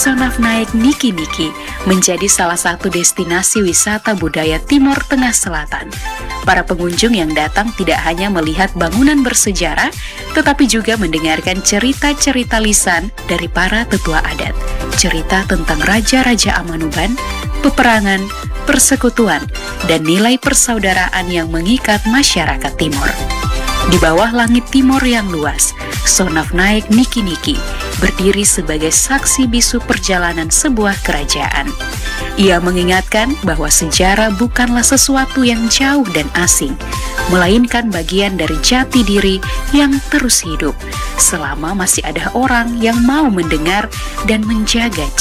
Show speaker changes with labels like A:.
A: Sonaf Naik Niki Niki menjadi salah satu destinasi wisata budaya Timur Tengah Selatan. Para pengunjung yang datang tidak hanya melihat bangunan bersejarah, tetapi juga mendengarkan cerita-cerita lisan dari para tetua adat. Cerita tentang raja-raja Amanuban, peperangan, persekutuan, dan nilai persaudaraan yang mengikat masyarakat Timur. Di bawah langit timur yang luas, Sonaf Naik Niki Niki berdiri sebagai saksi bisu perjalanan sebuah kerajaan. Ia mengingatkan bahwa sejarah bukanlah sesuatu yang jauh dan asing, melainkan bagian dari jati diri yang terus hidup, selama masih ada orang yang mau mendengar dan menjaga